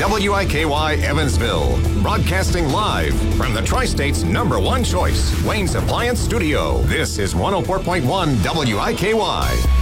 WIKY Evansville, broadcasting live from the Tri-State's #1 choice, Wayne's Appliance Studio. This is 104.1 WIKY.